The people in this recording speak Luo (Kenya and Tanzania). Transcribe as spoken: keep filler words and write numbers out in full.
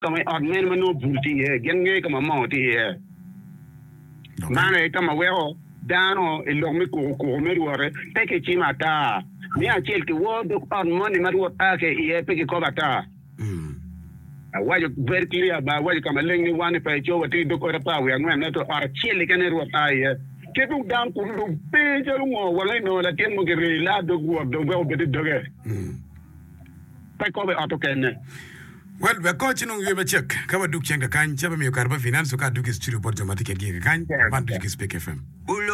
come on men no bulti e genge come moti e mane kama weo dano e lo me ko ko me ruore te che ci mata mi a cel che wo do on money ma ruota che e pe che ko bata mm a wajo ver clear ba wajo kama lengi wane pe cho wati do ko rapa we ngwa na to ar cel che ne ruota e che du dan ko du pe je mo wala no la temo che la do go do go be do ge mm pe ko be auto ken. Well, we're coaching on you check. Cover Duke Changa Kan, Chaba Mio Carba Finance, so can Duke Studio Board Dramatic and Giga Kan, Van Duke Speak F M.